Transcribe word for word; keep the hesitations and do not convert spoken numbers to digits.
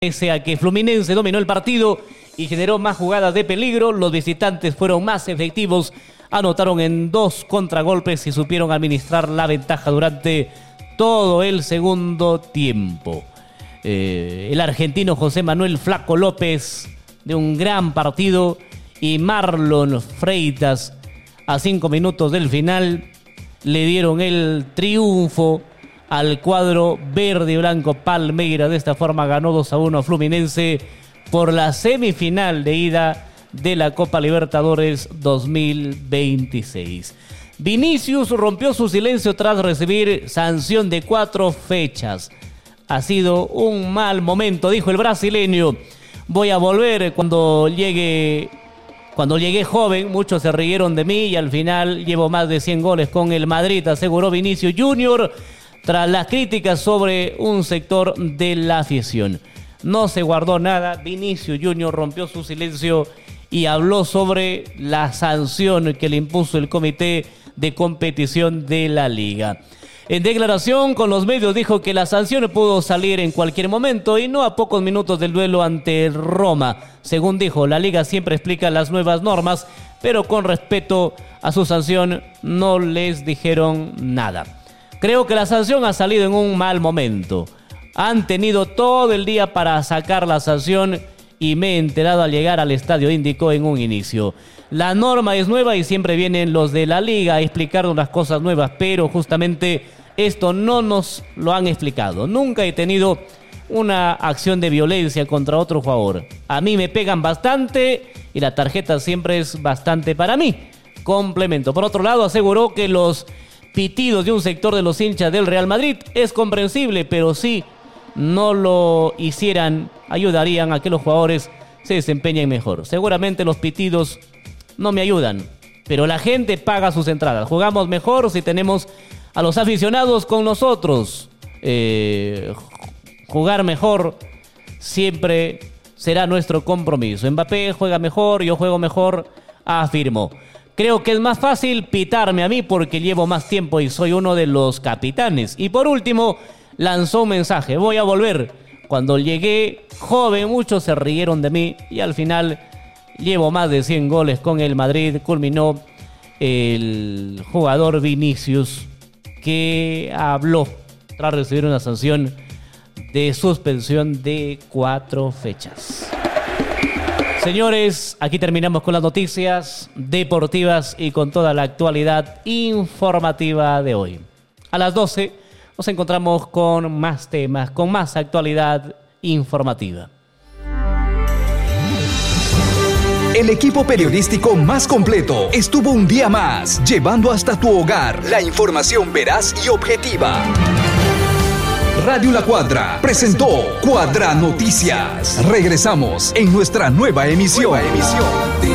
Pese a que Fluminense dominó el partido y generó más jugadas de peligro, los visitantes fueron más efectivos, anotaron en dos contragolpes y supieron administrar la ventaja durante todo el segundo tiempo. Eh, el argentino José Manuel Flaco López de un gran partido y Marlon Freitas a cinco minutos del final le dieron el triunfo al cuadro verde y blanco Palmeiras. De esta forma ganó dos a uno a Fluminense por la semifinal de ida de la Copa Libertadores dos mil veintiséis. Vinicius rompió su silencio tras recibir sanción de cuatro fechas. Ha sido un mal momento, dijo el brasileño. Voy a volver cuando llegue, cuando llegué joven, muchos se rieron de mí y al final llevo más de cien goles con el Madrid, aseguró Vinicius Junior tras las críticas sobre un sector de la afición. No se guardó nada, Vinicius Junior rompió su silencio y habló sobre la sanción que le impuso el comité de competición de la liga. En declaración con los medios dijo que la sanción pudo salir en cualquier momento y no a pocos minutos del duelo ante Roma. Según dijo, la liga siempre explica las nuevas normas, pero con respeto a su sanción no les dijeron nada. Creo que la sanción ha salido en un mal momento. Han tenido todo el día para sacar la sanción y me he enterado al llegar al estadio, indicó en un inicio. La norma es nueva y siempre vienen los de la liga a explicarnos las cosas nuevas, pero justamente esto no nos lo han explicado. Nunca he tenido una acción de violencia contra otro jugador. A mí me pegan bastante y la tarjeta siempre es bastante para mí. Complemento. Por otro lado, aseguró que los pitidos de un sector de los hinchas del Real Madrid es comprensible, pero si no lo hicieran, ayudarían a que los jugadores se desempeñen mejor. Seguramente los pitidos no me ayudan, pero la gente paga sus entradas. Jugamos mejor si tenemos a los aficionados con nosotros. Eh, jugar mejor siempre será nuestro compromiso. Mbappé juega mejor, yo juego mejor, afirmó. Creo que es más fácil pitarme a mí porque llevo más tiempo y soy uno de los capitanes. Y por último, lanzó un mensaje. Voy a volver. Cuando llegué joven, muchos se rieron de mí y al final llevo más de cien goles con el Madrid. Culminó el jugador Vinicius, que habló tras recibir una sanción de suspensión de cuatro fechas. Señores, aquí terminamos con las noticias deportivas y con toda la actualidad informativa de hoy. A las doce nos encontramos con más temas, con más actualidad informativa. El equipo periodístico más completo estuvo un día más, llevando hasta tu hogar la información veraz y objetiva. Radio La Cuadra presentó Cuadra Noticias. Regresamos en nuestra nueva emisión. Nueva emisión.